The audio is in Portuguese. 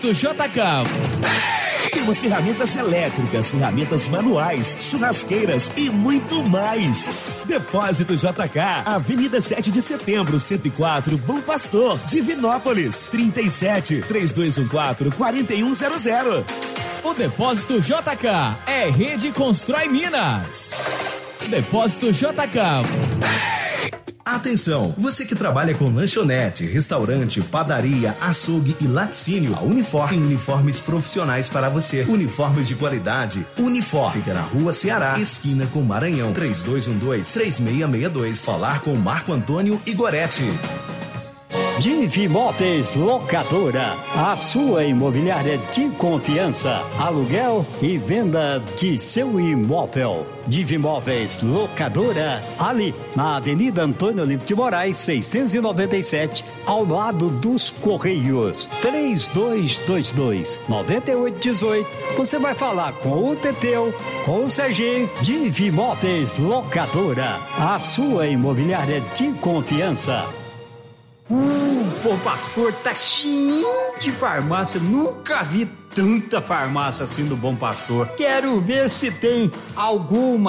Do JK. Temos ferramentas elétricas, ferramentas manuais, churrasqueiras e muito mais. Depósito JK, Avenida 7 de Setembro, 104, Bom Pastor, Divinópolis, 37-3214-4100. O Depósito JK é Rede Constrói Minas. Depósito JK. Atenção, você que trabalha com lanchonete, restaurante, padaria, açougue e laticínio, a Unifor tem uniformes profissionais para você. Uniformes de qualidade. Unifor fica na Rua Ceará, esquina com Maranhão, 3212-3662. Falar com Marco Antônio Igoretti. Divimóveis Locadora, a sua imobiliária de confiança, aluguel e venda de seu imóvel. Divimóveis Locadora, ali na Avenida Antônio Olímpio de Moraes, 697, ao lado dos Correios. 3222-9818. Você vai falar com o Teteu, com o Serginho. Divimóveis Locadora, a sua imobiliária de confiança. Bom Pastor tá cheio de farmácia, nunca vi tanta farmácia assim do Bom Pastor. Quero ver se tem alguma